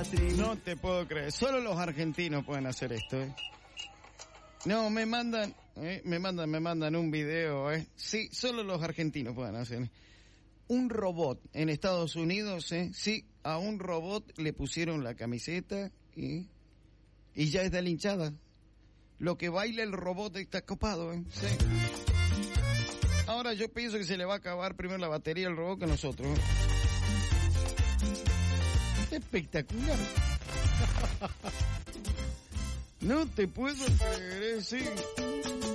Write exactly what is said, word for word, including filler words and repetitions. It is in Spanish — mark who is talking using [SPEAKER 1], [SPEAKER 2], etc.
[SPEAKER 1] matrimonio.
[SPEAKER 2] No te puedo creer. Solo los argentinos pueden hacer esto, ¿eh? No, me mandan, eh, me mandan, me mandan un video, ¿eh? Sí, solo los argentinos pueden hacer. Un robot en Estados Unidos, ¿eh? Sí, a un robot le pusieron la camiseta y, y ya es de la hinchada. Lo que baila el robot está copado, ¿eh? Sí. Ahora yo pienso que se le va a acabar primero la batería al robot que nosotros. Espectacular. No te puedo creer, sí.